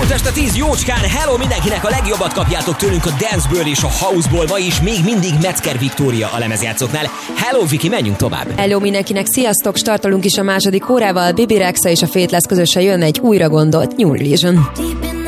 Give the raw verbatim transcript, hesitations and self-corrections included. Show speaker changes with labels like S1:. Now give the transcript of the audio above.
S1: Elmúlt este tíz jócskán, hello mindenkinek, a legjobbat kapjátok tőlünk a danceből és a houseból, ma is még mindig Metzger Viktória a lemezjátszóknál. Hello Viki, menjünk tovább.
S2: Hello mindenkinek, sziasztok, startolunk is a második órával, Bibi Rexa és a Faithless közösen jön egy újra gondolt New Religion.